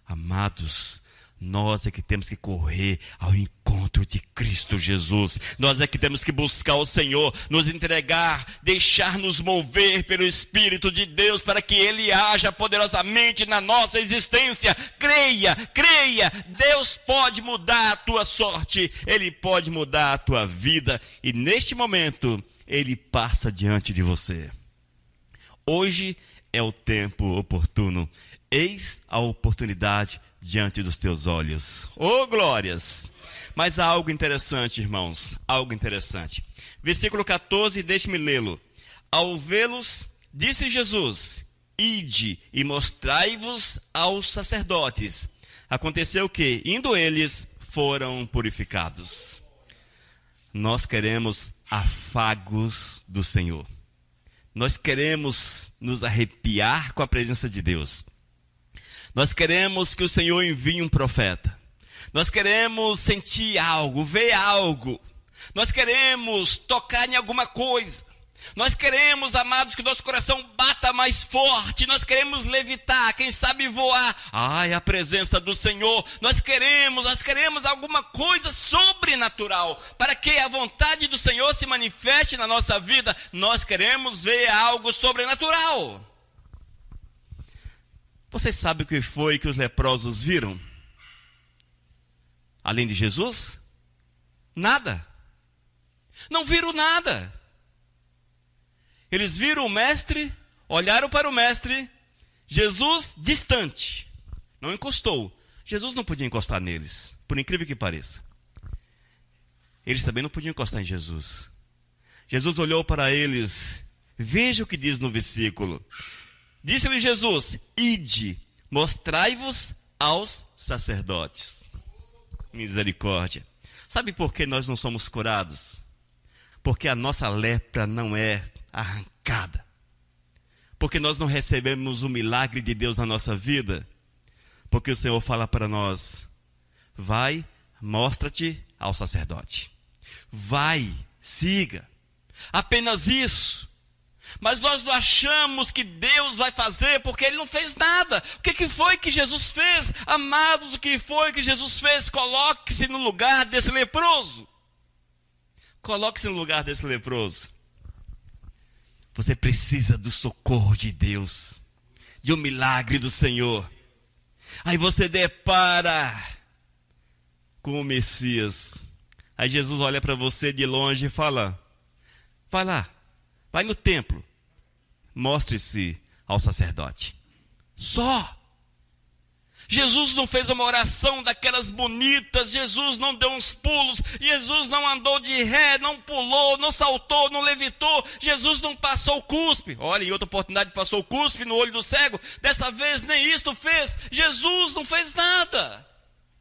Amados, nós é que temos que correr ao encontro de Cristo Jesus. Nós é que temos que buscar o Senhor, nos entregar, deixar-nos mover pelo Espírito de Deus para que Ele haja poderosamente na nossa existência. Creia, creia, Deus pode mudar a tua sorte, Ele pode mudar a tua vida e neste momento Ele passa diante de você. Hoje é o tempo oportuno. Eis a oportunidade diante dos teus olhos. Oh, glórias! Mas há algo interessante, irmãos, algo interessante. Versículo 14, deixe-me lê-lo. Ao vê-los, disse Jesus, ide e mostrai-vos aos sacerdotes. Aconteceu que, indo eles, foram purificados. Nós queremos afagos do Senhor. Nós queremos nos arrepiar com a presença de Deus. Nós queremos que o Senhor envie um profeta. Nós queremos sentir algo, ver algo. Nós queremos tocar em alguma coisa. Nós queremos, amados, que nosso coração bata mais forte. Nós queremos levitar, quem sabe voar. Ai, a presença do Senhor. Nós queremos alguma coisa sobrenatural. Para que a vontade do Senhor se manifeste na nossa vida. Nós queremos ver algo sobrenatural. Vocês sabem o que foi que os leprosos viram? Além de Jesus? Nada. Não viram nada. Eles viram o mestre, olharam para o mestre, Jesus distante. Não encostou. Jesus não podia encostar neles, por incrível que pareça. Eles também não podiam encostar em Jesus. Jesus olhou para eles. Veja o que diz no versículo. Disse-lhe Jesus, ide, mostrai-vos aos sacerdotes. Misericórdia. Sabe por que nós não somos curados? Porque a nossa lepra não é arrancada. Porque nós não recebemos o milagre de Deus na nossa vida. Porque o Senhor fala para nós, vai, mostra-te ao sacerdote. Vai, siga. Apenas isso. Mas nós não achamos que Deus vai fazer porque Ele não fez nada. O que foi que Jesus fez? Amados, o que foi que Jesus fez? Coloque-se no lugar desse leproso. Coloque-se no lugar desse leproso. Você precisa do socorro de Deus, de um milagre do Senhor. Aí você depara com o Messias. Aí Jesus olha para você de longe e fala, vai lá. Vai no templo, mostre-se ao sacerdote. Só. Jesus não fez uma oração daquelas bonitas, Jesus não deu uns pulos, Jesus não andou de ré, não pulou, não saltou, não levitou, Jesus não passou o cuspe. Olha, em outra oportunidade passou o cuspe no olho do cego, desta vez nem isto fez, Jesus não fez nada.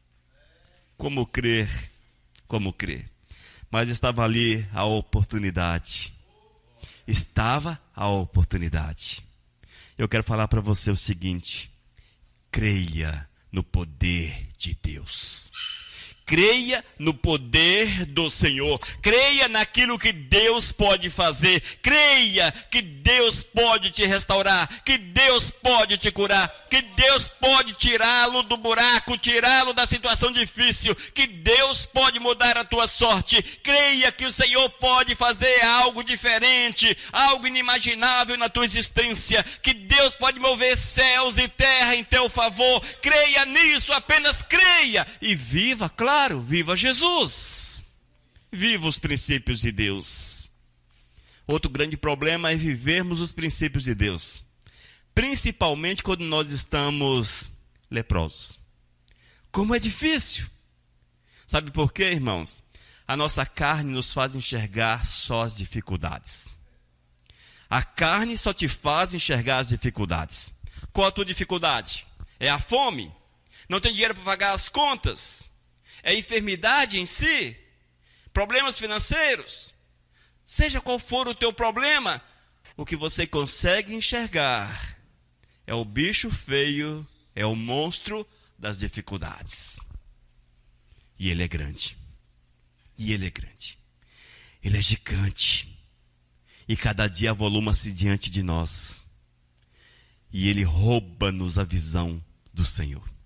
Como crer? Como crer? Mas estava ali a oportunidade. Estava a oportunidade. Eu quero falar para você o seguinte: creia no poder de Deus. Creia no poder do Senhor. Creia naquilo que Deus pode fazer. Creia que Deus pode te restaurar. Que Deus pode te curar. Que Deus pode tirá-lo do buraco, tirá-lo da situação difícil. Que Deus pode mudar a tua sorte. Creia que o Senhor pode fazer algo diferente, algo inimaginável na tua existência. Que Deus pode mover céus e terra em teu favor. Creia nisso, apenas creia. E viva, claro. Viva Jesus, viva os princípios de Deus. Outro grande problema é vivermos os princípios de Deus, principalmente quando nós estamos leprosos. Como é difícil. Sabe por quê, irmãos? A nossa carne nos faz enxergar só as dificuldades. A carne só te faz enxergar as dificuldades. Qual a tua dificuldade? É a fome? Não tem dinheiro para pagar as contas? É enfermidade em si? Problemas financeiros? Seja qual for o teu problema, o que você consegue enxergar é o bicho feio, é o monstro das dificuldades. E ele é grande. E ele é grande. Ele é gigante. E cada dia avoluma-se diante de nós. E ele rouba-nos a visão do Senhor.